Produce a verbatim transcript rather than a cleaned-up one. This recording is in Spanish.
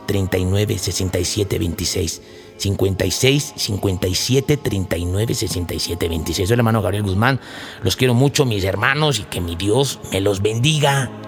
treinta y nueve, sesenta y siete, veintiséis. cincuenta y seis, cincuenta y siete, treinta y nueve, sesenta y siete, veintiséis. Soy el hermano Gabriel Guzmán. Los quiero mucho, mis hermanos, y que mi Dios me los bendiga.